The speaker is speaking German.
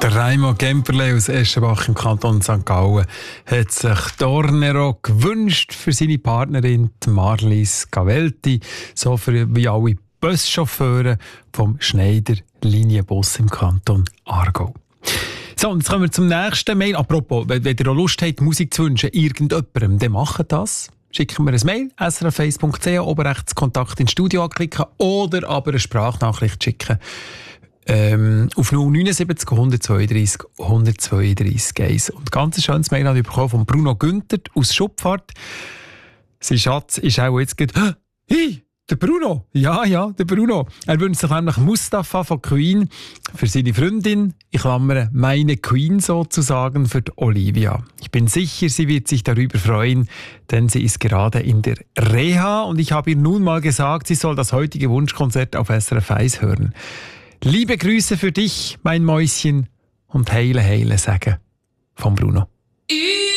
Der Raimund Gemperle aus Eschenbach im Kanton St. Gallen hat sich Tornero gewünscht für seine Partnerin Marlies Gavelti, so wie alle Buschauffeure vom Schneider Linienbus im Kanton Aargau. So, und jetzt kommen wir zum nächsten Mail. Apropos, wenn ihr auch Lust habt, Musik zu wünschen, irgendjemandem, dann macht das. Schicken wir ein Mail, srf1.ch, oben rechts Kontakt ins Studio anklicken oder aber eine Sprachnachricht schicken. Auf 079 132 132 1. Und ganz schönes Mail habe ich bekommen von Bruno Günther aus Schupfart. Sein Schatz ist auch jetzt gerade, hey, der Bruno! Ja, der Bruno. Er wünscht sich nämlich Mustafa von Queen für seine Freundin, ich klammere meine Queen sozusagen, für die Olivia. Ich bin sicher, sie wird sich darüber freuen, denn sie ist gerade in der Reha und ich habe ihr nun mal gesagt, sie soll das heutige Wunschkonzert auf SRF 1 hören. Liebe Grüße für dich, mein Mäuschen, und heile sagen von Bruno.